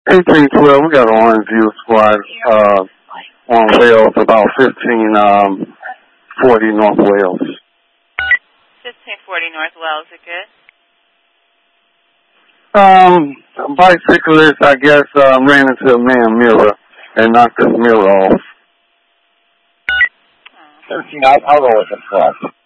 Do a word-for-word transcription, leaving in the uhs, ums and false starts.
eighteen twelve, we got an Orange View squad uh, on Wales, about fifteen forty North Wales. fifteen forty North Wales, is it good? Um, a bicyclist, I guess, uh, ran into a man mirror and knocked his mirror off. thirteen, I'll, I'll roll with the truck.